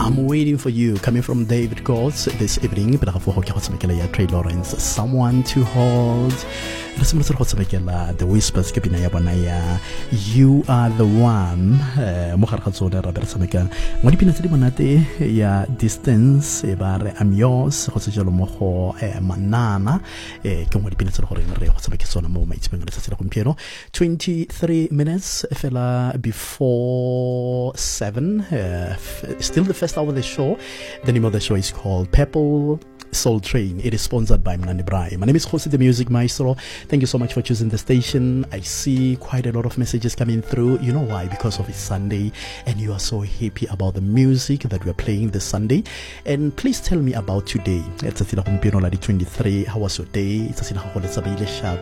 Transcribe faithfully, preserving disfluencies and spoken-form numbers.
I'm waiting for you, coming from David Goss this evening. But I have Trey Lawrence, someone to hold. The Whispers Kabinaya, you are the one. Moharkazona Rabersameka. When you pinati monate, ya distance, ebar am yours, Hosajalo Moho, Manana, Comedy Pinats or Hosamekasona Moments, Piero. twenty-three minutes, fella, before seven. Uh, still the first hour of the show. The name of the show is called Purple Soul Train. It is sponsored by Mnandi Brai. My name is Jose the Music Maestro. Thank you so much for choosing the station. I see quite a lot of messages coming through. You know why? Because of it's Sunday and you are so happy about the music that we are playing this Sunday. And please tell me about today. It's a twenty-three. How was your day? It's a